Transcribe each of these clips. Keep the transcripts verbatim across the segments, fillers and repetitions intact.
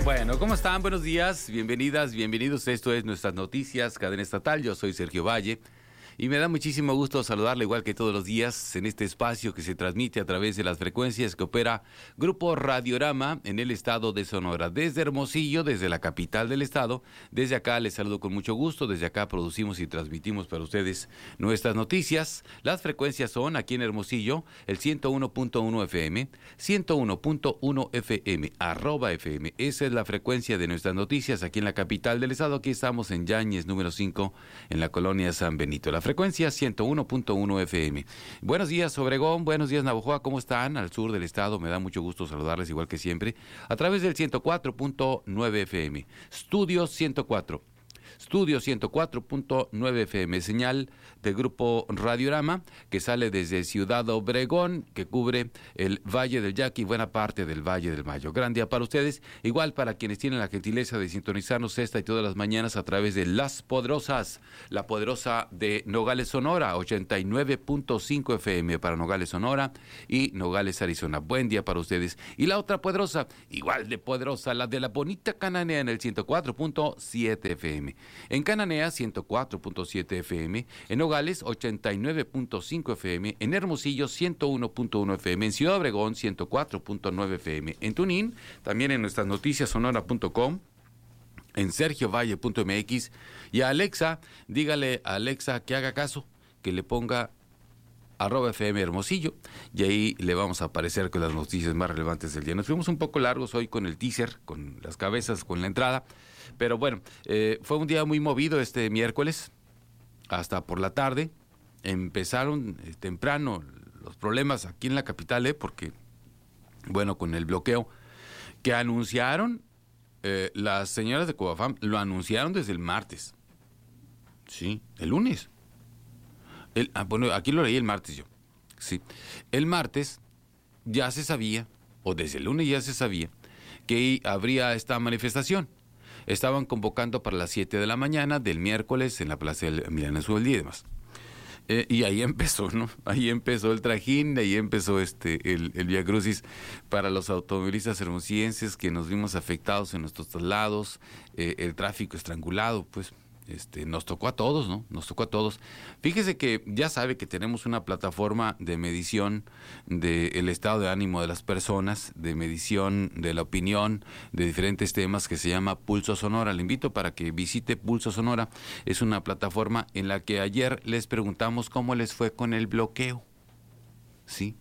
Bueno, ¿cómo están? Buenos días, bienvenidas, bienvenidos. Esto es Nuestras Noticias, Cadena Estatal. Yo soy Sergio Valle y me da muchísimo gusto saludarle igual que todos los días en este espacio que se transmite a través de las frecuencias que opera Grupo Radiorama en el estado de Sonora. Desde Hermosillo, desde la capital del estado, desde acá les saludo con mucho gusto. Desde acá producimos y transmitimos para ustedes nuestras noticias. Las frecuencias son aquí en Hermosillo el ciento uno punto uno F M, ciento uno punto uno F M, arroba F M. Esa es la frecuencia de nuestras noticias aquí en la capital del estado. Aquí estamos en Yáñez número cinco, en la colonia San Benito. La frecuencia ciento uno punto uno F M. Buenos días, Obregón. Buenos días, Navojoa. ¿Cómo están? Al sur del estado. Me da mucho gusto saludarles igual que siempre. A través del ciento cuatro punto nueve F M. Estudios ciento cuatro. Estudio ciento cuatro punto nueve F M, señal del Grupo Radiorama, que sale desde Ciudad Obregón, que cubre el Valle del Yaqui y buena parte del Valle del Mayo. Gran día para ustedes, igual para quienes tienen la gentileza de sintonizarnos esta y todas las mañanas a través de Las Poderosas, la poderosa de Nogales, Sonora, ochenta y nueve punto cinco F M para Nogales, Sonora y Nogales, Arizona. Buen día para ustedes. Y la otra poderosa, igual de poderosa, la de la bonita Cananea en el ciento cuatro punto siete F M. En Cananea, ciento cuatro punto siete F M, en Nogales, ochenta y nueve punto cinco F M, en Hermosillo, ciento uno punto uno F M, en Ciudad Obregón, ciento cuatro punto nueve F M, en Tunín, también en nuestras noticias sonora punto com, en sergio valle punto M X, y a Alexa, dígale a Alexa que haga caso, que le ponga arroba F M Hermosillo, y ahí le vamos a aparecer con las noticias más relevantes del día. Nos fuimos un poco largos hoy con el teaser, con las cabezas, con la entrada, pero bueno, eh, fue un día muy movido este miércoles, hasta por la tarde. Empezaron eh, temprano los problemas aquí en la capital, eh, porque, bueno, con el bloqueo que anunciaron, eh, las señoras de Covafam lo anunciaron desde el martes, sí, el lunes. El, ah, bueno, aquí lo leí el martes yo. Sí. El martes ya se sabía, o desde el lunes ya se sabía, que habría esta manifestación. Estaban convocando para las siete de la mañana del miércoles en la Plaza del Milán Azul y demás. Eh, y ahí empezó, ¿no? Ahí empezó el trajín, ahí empezó este el, el viacrucis para los automovilistas hermosillenses que nos vimos afectados en nuestros traslados, eh, el tráfico estrangulado, pues. Este, nos tocó a todos, ¿no? Nos tocó a todos. Fíjese que ya sabe que tenemos una plataforma de medición del estado de ánimo de las personas, de medición de la opinión de diferentes temas que se llama Pulso Sonora. Le invito para que visite Pulso Sonora. Es una plataforma en la que ayer les preguntamos cómo les fue con el bloqueo, ¿sí?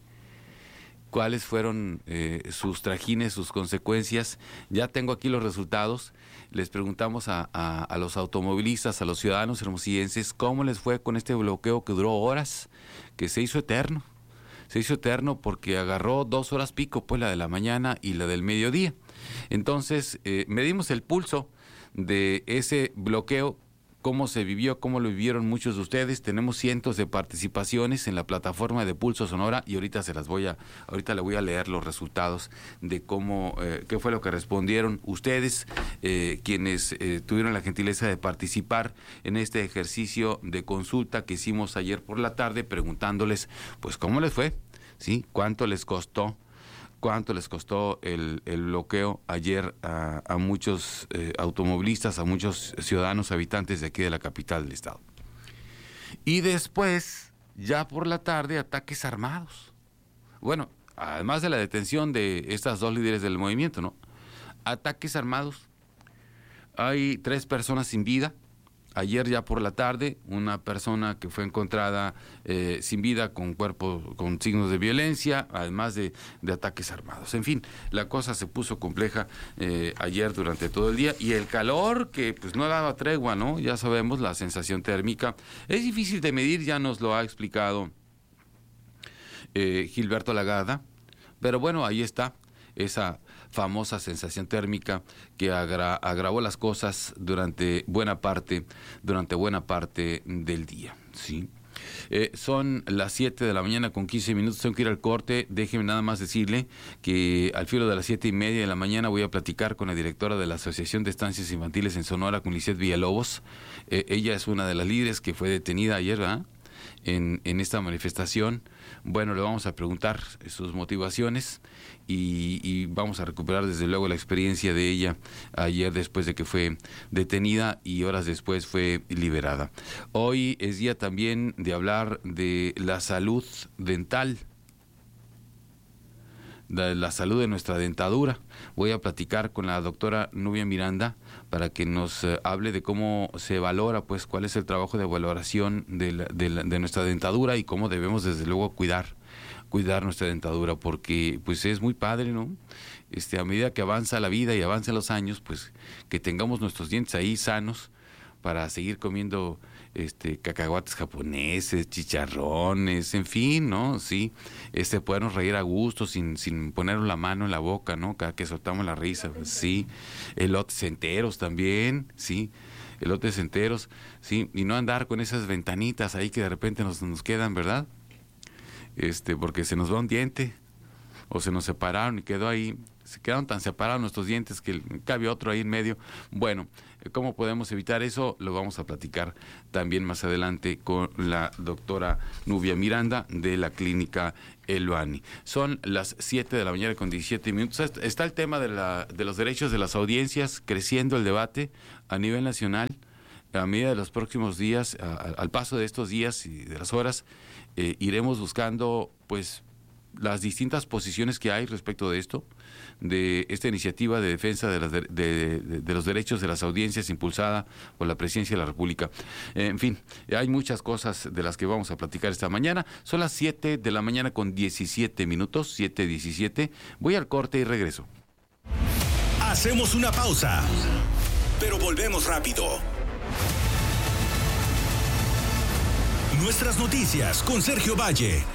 Cuáles fueron eh, sus trajines, sus consecuencias. Ya tengo aquí los resultados. Les preguntamos a, a, a los automovilistas, a los ciudadanos hermosillenses, cómo les fue con este bloqueo que duró horas, que se hizo eterno. Se hizo eterno porque agarró dos horas pico, pues la de la mañana y la del mediodía. Entonces, eh, medimos el pulso de ese bloqueo, cómo se vivió, cómo lo vivieron muchos de ustedes. Tenemos cientos de participaciones en la plataforma de Pulso Sonora y ahorita se las voy a, ahorita le voy a leer los resultados de cómo, eh, qué fue lo que respondieron ustedes, eh, quienes eh, tuvieron la gentileza de participar en este ejercicio de consulta que hicimos ayer por la tarde, preguntándoles, pues, cómo les fue, ¿sí? ¿Cuánto les costó? ¿Cuánto les costó el, el bloqueo ayer a, a muchos eh, automovilistas, a muchos ciudadanos habitantes de aquí de la capital del estado? Y después, ya por la tarde, ataques armados. Bueno, además de la detención de estas dos líderes del movimiento, ¿no? Ataques armados. Hay tres personas sin vida. Ayer ya por la tarde, una persona que fue encontrada eh, sin vida con cuerpo, con signos de violencia, además de, de ataques armados. En fin, la cosa se puso compleja eh, ayer durante todo el día, y el calor que pues no daba tregua, ¿no? Ya sabemos, la sensación térmica es difícil de medir, ya nos lo ha explicado eh, Gilberto Lagarda, pero bueno, ahí está esa famosa sensación térmica que agra, agravó las cosas durante buena parte, durante buena parte del día, ¿sí? Eh, son las siete de la mañana con quince minutos, tengo que ir al corte. Déjeme nada más decirle que al filo de las siete y media de la mañana voy a platicar con la directora de la Asociación de Estancias Infantiles en Sonora, con Lisette Villalobos. Eh, ella es una de las líderes que fue detenida ayer, ¿verdad? en, en esta manifestación. Bueno, le vamos a preguntar sus motivaciones y, y vamos a recuperar desde luego la experiencia de ella ayer después de que fue detenida y horas después fue liberada. Hoy es día también de hablar de la salud dental, de la salud de nuestra dentadura. Voy a platicar con la doctora Nubia Miranda para que nos eh, hable de cómo se valora, pues cuál es el trabajo de valoración de, la, de, la, de nuestra dentadura y cómo debemos desde luego cuidar cuidar nuestra dentadura, porque pues es muy padre, ¿no? Este, a medida que avanza la vida y avanzan los años, pues que tengamos nuestros dientes ahí sanos para seguir comiendo este cacahuates japoneses, chicharrones, en fin, ¿no? Sí, este podernos reír a gusto sin sin poner la mano en la boca, ¿no? Cada que soltamos la risa, sí, elotes enteros también, sí, elotes enteros, sí, y no andar con esas ventanitas ahí que de repente nos, nos quedan, ¿verdad? Este, porque se nos va un diente o se nos separaron y quedó ahí, se quedaron tan separados nuestros dientes que cabe otro ahí en medio. Bueno, ¿cómo podemos evitar eso? Lo vamos a platicar también más adelante con la doctora Nubia Miranda de la clínica Eluani. Son las siete de la mañana con diecisiete minutos. Está el tema de, la, de los derechos de las audiencias, creciendo el debate a nivel nacional. A medida de los próximos días, a, a, al paso de estos días y de las horas, eh, iremos buscando pues las distintas posiciones que hay respecto de esto, de esta iniciativa de defensa de, las de, de, de los derechos de las audiencias impulsada por la Presidencia de la República. Eh, en fin, hay muchas cosas de las que vamos a platicar esta mañana. Son las siete de la mañana con diecisiete minutos, siete diecisiete. Voy al corte y regreso. Hacemos una pausa, pero volvemos rápido. Nuestras noticias con Sergio Valle.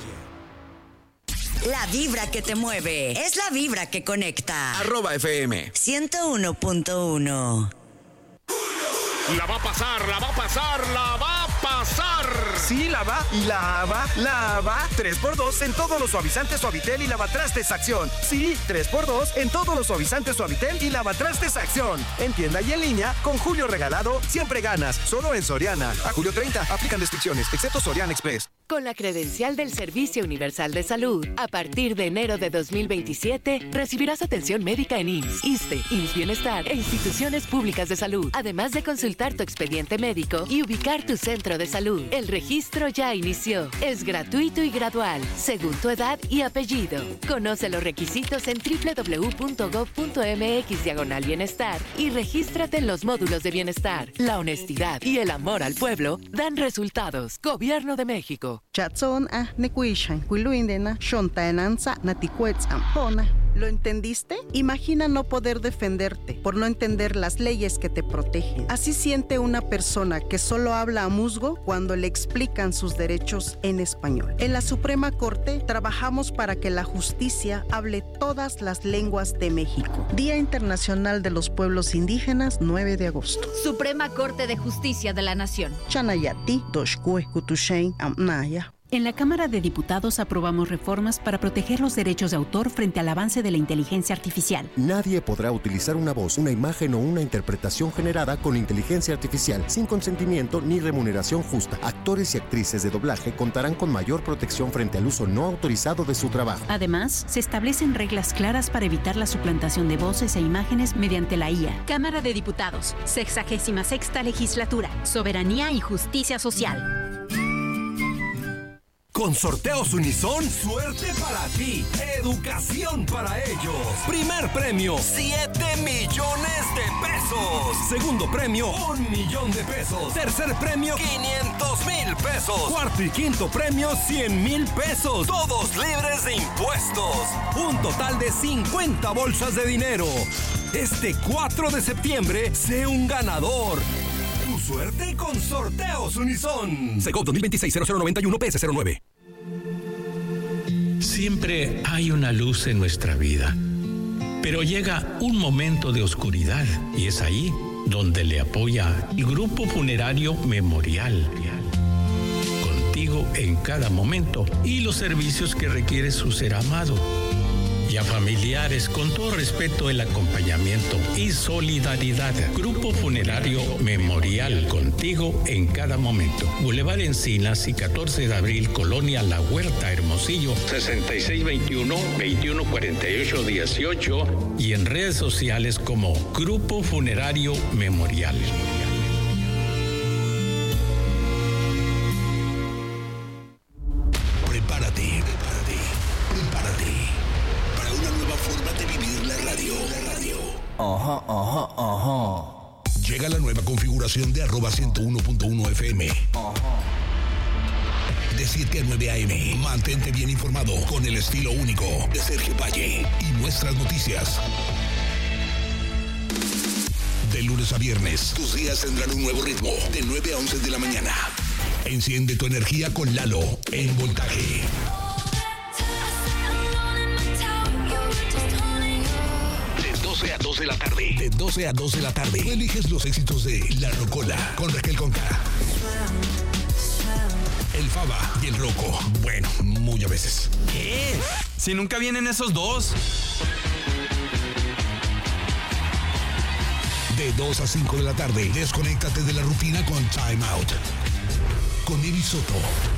La vibra que te mueve es la vibra que conecta. Arroba F M ciento uno punto uno. La va a pasar, la va a pasar, la va a pasar. Sí, la va, la va, la va. tres por dos en todos los suavizantes Suavitel y lavatrastes Acción. Sí, tres por dos en todos los suavizantes Suavitel y lavatrastes Acción. En tienda y en línea, con Julio Regalado, siempre ganas. Solo en Soriana. A julio treinta, aplican restricciones, excepto Soriana Express. Con la credencial del Servicio Universal de Salud, a partir de enero de dos mil veintisiete, recibirás atención médica en I M S S, ISSSTE, I M S S Bienestar e instituciones públicas de salud, además de consultar tu expediente médico y ubicar tu centro de salud. El registro ya inició. Es gratuito y gradual, según tu edad y apellido. Conoce los requisitos en doble u doble u doble u punto gob punto eme equis diagonal bienestar y regístrate en los módulos de bienestar. La honestidad y el amor al pueblo dan resultados. Gobierno de México. Chatson a nekuishan, kuiluindena, shontaenanza, naticuetzam, pona. ¿Lo entendiste? Imagina no poder defenderte por no entender las leyes que te protegen. Así siente una persona que solo habla a musgo cuando le explican sus derechos en español. En la Suprema Corte trabajamos para que la justicia hable todas las lenguas de México. Día Internacional de los Pueblos Indígenas, nueve de agosto. Suprema Corte de Justicia de la Nación. Chanayati, Doshkue, Kutushein, Amnaya. En la Cámara de Diputados aprobamos reformas para proteger los derechos de autor frente al avance de la inteligencia artificial. Nadie podrá utilizar una voz, una imagen o una interpretación generada con inteligencia artificial sin consentimiento ni remuneración justa. Actores y actrices de doblaje contarán con mayor protección frente al uso no autorizado de su trabajo. Además, se establecen reglas claras para evitar la suplantación de voces e imágenes mediante la I A. Cámara de Diputados, sexagésima sexta legislatura, soberanía y justicia social. Con Sorteos Unison, suerte para ti, educación para ellos. Primer premio, siete millones de pesos. Segundo premio, un millón de pesos. Tercer premio, quinientos mil pesos. Cuarto y quinto premio, cien mil pesos. Todos libres de impuestos. Un total de cincuenta bolsas de dinero. Este cuatro de septiembre, sé un ganador. Tu suerte con Sorteos Unison. Segov dos mil veintiséis cero cero noventa y uno P S cero nueve. Siempre hay una luz en nuestra vida, pero llega un momento de oscuridad y es ahí donde le apoya el Grupo Funerario Memorial. Contigo en cada momento y los servicios que requiere su ser amado. y a familiares con todo respeto, el acompañamiento y solidaridad. Grupo Funerario Memorial, contigo en cada momento. Boulevard Encinas y catorce de abril, Colonia La Huerta, Hermosillo, sesenta y seis veintiuno, veintiuno cuarenta y ocho dieciocho y en redes sociales como Grupo Funerario Memorial. Prepárate, prepárate, prepárate para una nueva forma de vivir la radio. La radio. Ajá, ajá, ajá. Llega la nueva configuración de arroba ciento uno punto uno F M. Ajá. De siete a nueve a eme. Mantente bien informado con el estilo único de Sergio Valle y nuestras noticias. De lunes a viernes, tus días tendrán un nuevo ritmo de nueve a once de la mañana. Enciende tu energía con Lalo en Voltaje. De doce a dos de la tarde. De doce a dos de la tarde. Tú eliges los éxitos de La Rocola con Raquel Conca. El Faba y el Roco. Bueno, muy a veces. ¿Qué? Si nunca vienen esos dos. De dos a cinco de la tarde, desconéctate de la rutina con Time Out. Con Evi Soto.